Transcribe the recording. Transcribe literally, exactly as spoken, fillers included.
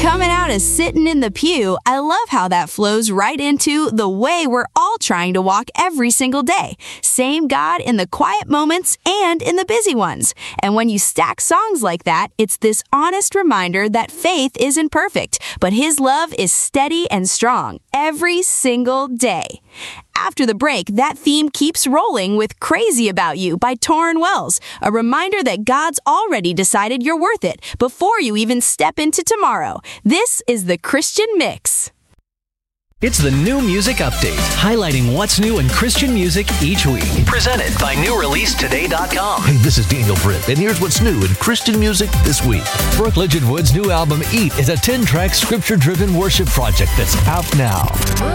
Coming out as sitting in the pew, I love how that flows right into the way we're all trying to walk every single day. Same God in the quiet moments and in the busy ones. And when you stack songs like that, it's this honest reminder that faith isn't perfect, but His love is steady and strong every single day. After the break, that theme keeps rolling with Crazy About You by Tauren Wells, a reminder that God's already decided you're worth it before you even step into tomorrow. This is the Christian Mix. It's the New Music Update, highlighting what's new in Christian music each week. Presented by new release today dot com. Hey, this is Daniel Britt, and here's what's new in Christian music this week. Brooke Littlewood's new album, Eat, is a ten-track, scripture-driven worship project that's out now.